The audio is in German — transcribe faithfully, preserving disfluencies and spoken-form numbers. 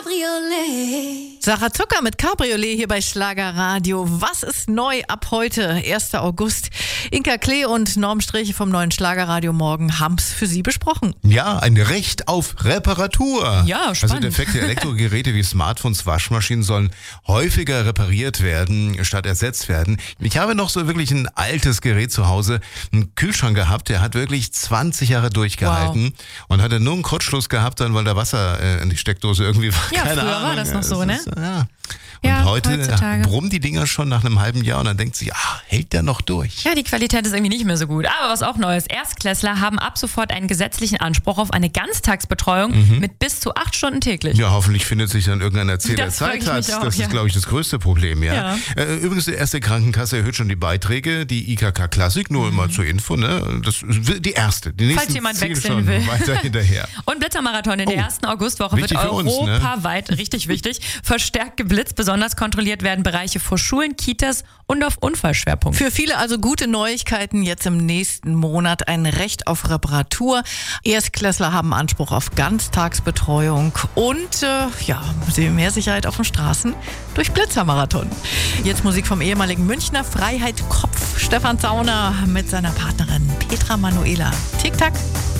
Cabriolet. Sarah Zucker mit Cabriolet hier bei Schlagerradio. Was ist neu ab heute, erster August? Inka Klee und Norm Striche vom neuen Schlagerradio Morgen haben's für Sie besprochen. Ja, ein Recht auf Reparatur. Ja, spannend. Also defekte Elektrogeräte wie Smartphones, Waschmaschinen sollen häufiger repariert werden, statt ersetzt werden. Ich habe noch so wirklich ein altes Gerät zu Hause, einen Kühlschrank gehabt, der hat wirklich zwanzig Jahre durchgehalten wow. und hatte nur einen Kurzschluss gehabt, dann weil da Wasser äh, in die Steckdose irgendwie war. Ja, Keine früher Ahnung. war das noch so, ne? Ist, ja. Und ja, heute heutzutage. brummen die Dinger schon nach einem halben Jahr und dann denkt sie, ah, hält der noch durch? Ja, die Qualität ist irgendwie nicht mehr so gut. Aber was auch Neues, Erstklässler haben ab sofort einen gesetzlichen Anspruch auf eine Ganztagsbetreuung mhm. mit bis zu acht Stunden täglich. Ja, hoffentlich findet sich dann irgendeiner Erzähler, der Zeit hat. Auch, das ja. ist, glaube ich, das größte Problem. Ja. Ja. Äh, übrigens, die erste Krankenkasse erhöht schon die Beiträge, die I K K Klassik, nur mhm. mal zur Info, ne? Das ist die erste. Die nächsten Falls jemand ziehen wechseln schon will. Weiter hinterher. Und Blitzermarathon in der Oh, ersten Augustwoche wird europaweit, uns, ne? richtig wichtig, verstärkt geblitzt. Besonders kontrolliert werden Bereiche vor Schulen, Kitas und auf Unfallschwerpunkte. Für viele also gute Neuigkeiten jetzt im nächsten Monat. Ein Recht auf Reparatur. Erstklässler haben Anspruch auf Ganztagsbetreuung und äh, ja, mehr Sicherheit auf den Straßen durch Blitzermarathon. Jetzt Musik vom ehemaligen Münchner Freiheit Kopf. Stefan Zauner mit seiner Partnerin Petra Manuela. Tick-Tack.